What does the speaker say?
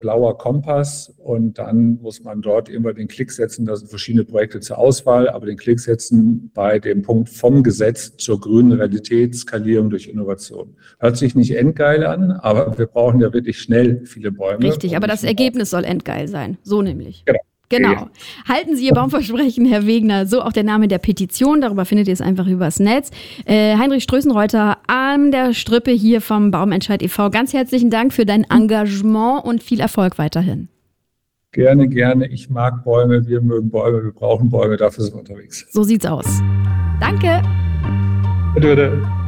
blauer Kompass und dann muss man dort immer den Klick setzen. Da sind verschiedene Projekte zur Auswahl, aber den Klick setzen bei dem Punkt vom Gesetz zur grünen Realität, Skalierung durch Innovation. Hört sich nicht endgeil an, aber wir brauchen ja wirklich schnell viele Bäume. Richtig, aber das Ergebnis soll endgeil sein. So nämlich. Genau. Halten Sie Ihr Baumversprechen, Herr Wegner. So auch der Name der Petition. Darüber findet ihr es einfach übers Netz. Heinrich Strößenreuter an der Strippe hier vom Baumentscheid e.V. Ganz herzlichen Dank für dein Engagement und viel Erfolg weiterhin. Gerne, gerne. Ich mag Bäume, wir mögen Bäume, wir brauchen Bäume, dafür sind wir unterwegs. So sieht's aus. Danke. Bitte, bitte.